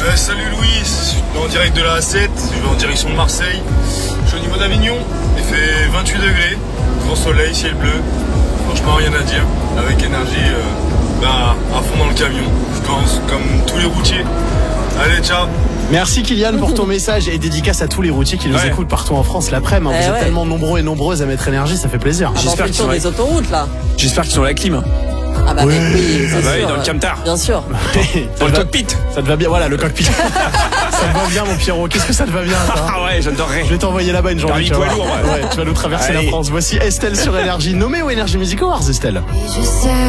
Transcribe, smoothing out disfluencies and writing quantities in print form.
Salut Louis, je suis en direct de la A7, je vais en direction de Marseille. Je suis au niveau d'Avignon, il fait 28 degrés, grand soleil, ciel bleu. Franchement rien à dire, avec énergie à fond dans le camion. Je pense comme tous les routiers. Allez, ciao. Merci Kylian pour ton message et dédicace à tous les routiers qui nous écoutent partout en France l'après-midi. Vous êtes tellement nombreux et nombreuses à mettre énergie, ça fait plaisir. J'espère qu'ils sont des autoroutes là. J'espère qu'ils sont la clim. Ah bah oui, c'est sûr. Dans le camtar. Bien sûr. Dans le cockpit. Ça te va bien, voilà le cockpit. Ça te va bien mon Pierrot, qu'est-ce que ça te va bien ça? Ah ouais, j'adorerais. Je vais t'envoyer là-bas une journée. Poids lourd, ouais, tu vas nous traverser la France. Voici Estelle sur Énergie, nommée au Énergie Music Awards, Estelle. Je sais